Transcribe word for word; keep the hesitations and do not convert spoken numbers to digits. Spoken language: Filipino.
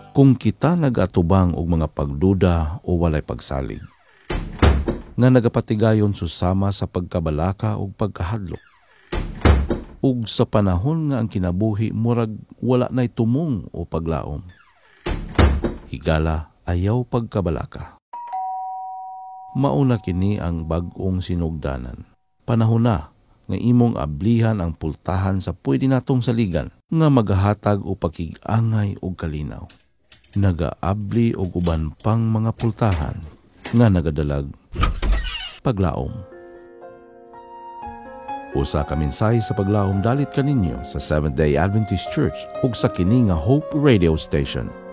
kung kita nagatubang og mga pagduda o walay pagsalig, nga nagapatigayon susama sa pagkabalaka o pagkahadlok, ug sa panahon nga ang kinabuhi murag wala na'y tumong o paglaom, higala ayaw pagkabalaka. Mauna kini ang bag-ong sinugdanan. Panahon na nga imong ablihan ang pultahan sa pwede natong saligan nga magahatag o pakig-angay o kalinaw. Nagaabli o uban pang mga pultahan nga nagadalag paglaom. Usa ka mensahe sa paglaom dalit kaninyo sa Seventh-day Adventist Church ug sa kini nga Hope Radio Station.